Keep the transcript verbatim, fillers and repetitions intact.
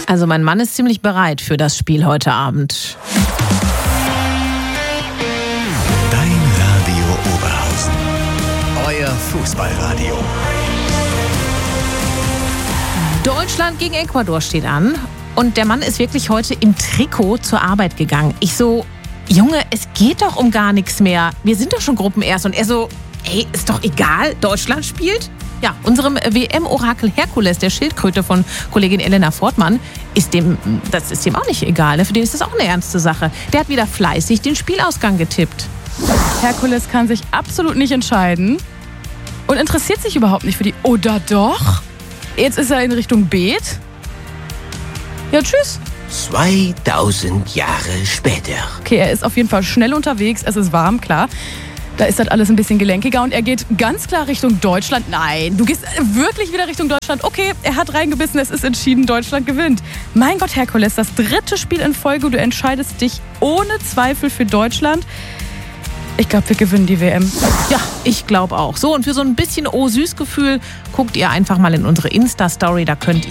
Also mein Mann ist ziemlich bereit für das Spiel heute Abend. Dein Radio Oberhausen. Euer Fußballradio. Deutschland gegen Ecuador steht an. Und der Mann ist wirklich heute im Trikot zur Arbeit gegangen. Ich so, Junge, es geht doch um gar nichts mehr. Wir sind doch schon Gruppenerst. Und er so, ey, ist doch egal, Deutschland spielt. Ja, unserem W M-Orakel Herkules, der Schildkröte von Kollegin Elena Fortmann, ist dem, das ist dem auch nicht egal. Für den ist das auch eine ernste Sache. Der hat wieder fleißig den Spielausgang getippt. Herkules kann sich absolut nicht entscheiden und interessiert sich überhaupt nicht für die Oder doch? Jetzt ist er in Richtung Beet. Ja, tschüss. zweitausend Jahre später. Okay, er ist auf jeden Fall schnell unterwegs. Es ist warm, klar. Da ist das alles ein bisschen gelenkiger und er geht ganz klar Richtung Deutschland. Nein, du gehst wirklich wieder Richtung Deutschland. Okay, er hat reingebissen, es ist entschieden, Deutschland gewinnt. Mein Gott, Herkules, das dritte Spiel in Folge. Du entscheidest dich ohne Zweifel für Deutschland. Ich glaube, wir gewinnen die W M. Ja, ich glaube auch. So, und für so ein bisschen Oh-Süß-Gefühl guckt ihr einfach mal in unsere Insta-Story. Da könnt ihr